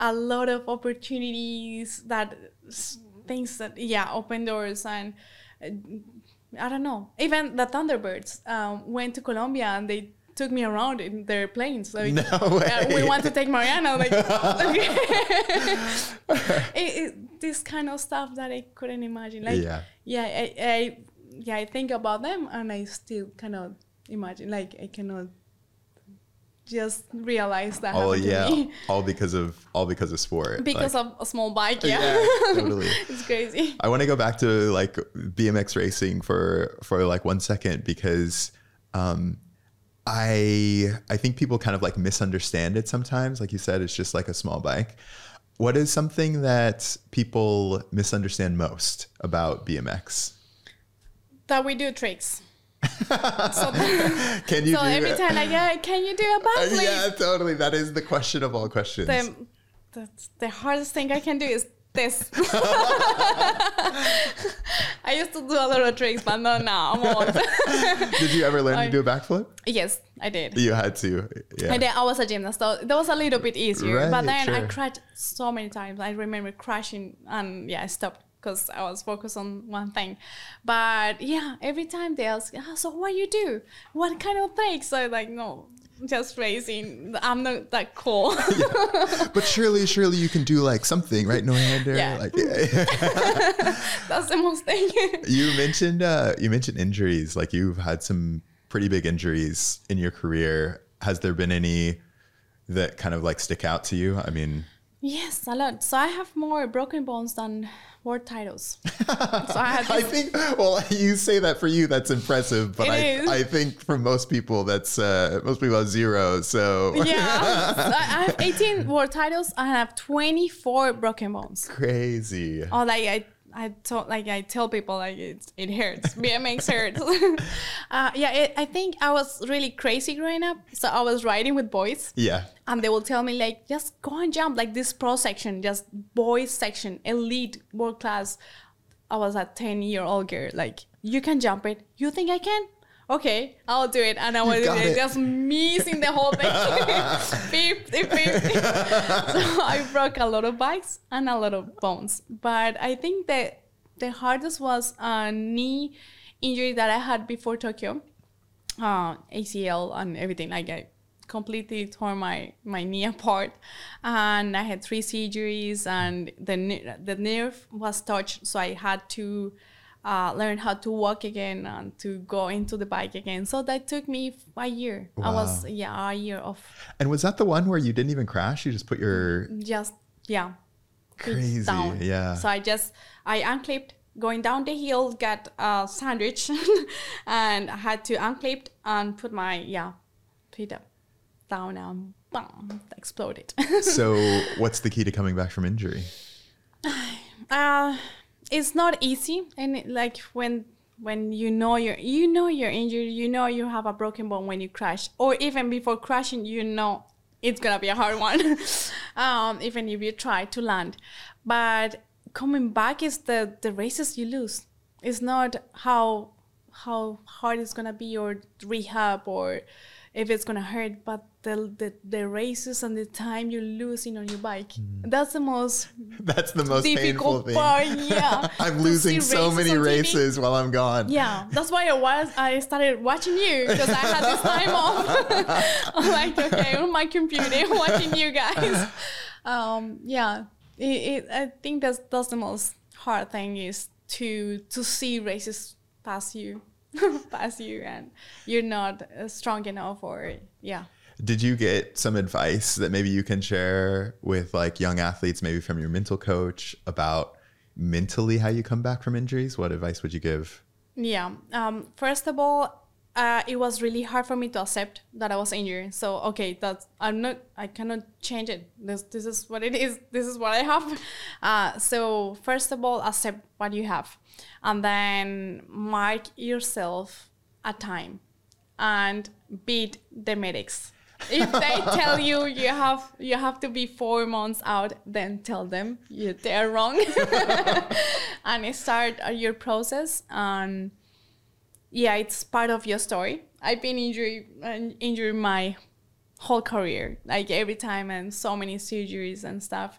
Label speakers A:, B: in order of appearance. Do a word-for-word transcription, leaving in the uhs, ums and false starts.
A: a lot of opportunities, that things that, yeah, open doors. And uh, I don't know, even the Thunderbirds um, went to Colombia and they took me around in their planes. Like,
B: no way.
A: Uh, we want to take Mariana. Like, okay. it, it, this kind of stuff that I couldn't imagine. Like,
B: yeah,
A: yeah, I, I, yeah, I think about them and I still cannot imagine. Like, I cannot just realize that
B: all
A: happened
B: yeah,
A: to me.
B: all because of all because of sport.
A: Because
B: like,
A: of a small bike. Yeah,
B: yeah totally.
A: It's crazy.
B: I want to go back to like B M X racing for for like one second, because um, I I think people kind of like misunderstand it sometimes. Like you said, it's just like a small bike. What is something that people misunderstand most about B M X?
A: That we do tricks. so
B: can you
A: so
B: do
A: every time like, yeah, can you do a backflip?
B: Uh, yeah, totally. That is the question of all questions.
A: The, the, the hardest thing I can do is this. I used to do a lot of tricks, but not now. I'm old.
B: Did you ever learn
A: I,
B: to do a backflip?
A: Yes, I did.
B: You had to. Yeah.
A: I did. I was a gymnast, so that was a little bit easier.
B: Right,
A: but then
B: sure.
A: I crashed so many times. I remember crashing, and yeah, I stopped because I was focused on one thing. But yeah, every time they ask, oh, so what you do? What kind of tricks? So I'm like, no, just racing. I'm not that cool.
B: Yeah. But surely, surely you can do like something, right? No hander.
A: Yeah.
B: Like,
A: that's the most thing.
B: You mentioned uh, you mentioned injuries. Like you've had some pretty big injuries in your career. Has there been any that kind of like stick out to you? I mean,
A: yes, a lot. So I have more broken bones than world titles. So I, had
B: I think, well, you say that for you, that's impressive, but
A: It
B: I,
A: is.
B: I think for most people, that's uh, most people have zero. So
A: yeah, so I have eighteen world titles. I have twenty-four broken bones.
B: crazy.
A: Oh, like I, I told, like I tell people, like it, it hurts. B M X hurts. uh, yeah, it, I think I was really crazy growing up. So I was riding with boys.
B: Yeah.
A: And they will tell me, like, just go and jump, like this pro section, just boys section, elite, world class. I was a ten-year-old girl. Like, you can jump it. You think I can? Okay, I'll do it. And I was just missing the whole thing. fifty fifty. So I broke a lot of bikes and a lot of bones. But I think that the hardest was a knee injury that I had before Tokyo. Uh, A C L and everything. Like, I completely tore my, my knee apart, and I had three surgeries, and the the nerve was touched, so I had to uh, learn how to walk again and to go into the bike again. So that took me a year.
B: Wow.
A: I was yeah a year of.
B: And was that the one where you didn't even crash? You just put your
A: Just yeah.
B: crazy
A: down.
B: Yeah.
A: So I just I unclipped. Going down the hill, got a sandwich, and I had to unclip and put my yeah feet up. Down and boom, exploded.
B: So what's the key to coming back from injury?
A: Uh, it's not easy. And it, like when when you know you're you know you're injured, you know you have a broken bone when you crash, or even before crashing, you know it's gonna be a hard one. um, even if you try to land. But coming back is the, the races you lose. It's not how how hard it's gonna be or rehab or if it's gonna hurt, but the, the the races and the time you're losing on your bike. Mm. That's the most
B: That's the most
A: difficult
B: painful thing.
A: part, yeah.
B: I'm losing so many races while I'm gone.
A: Yeah, that's why I was I started watching you, because I had this time off. I'm like, okay, on my computer watching you guys. Um, yeah, it, it, I think that's that's the most hard thing, is to to see races pass you. pass you and you're not uh, strong enough, or yeah.
B: Did you get some advice that maybe you can share with like young athletes, maybe from your mental coach, about mentally how you come back from injuries? What advice would you give?
A: Yeah. Um, first of all, uh, it was really hard for me to accept that I was injured. So, okay, that's, I'm not, I cannot change it. This, this is what it is. This is what I have. Uh, so first of all, accept what you have, and then mark yourself a time and beat the medics. If they tell you you have you have to be four months out, then tell them you, they're wrong. And start your process. And yeah, it's part of your story. I've been injured injured my whole career, like every time, and so many surgeries and stuff.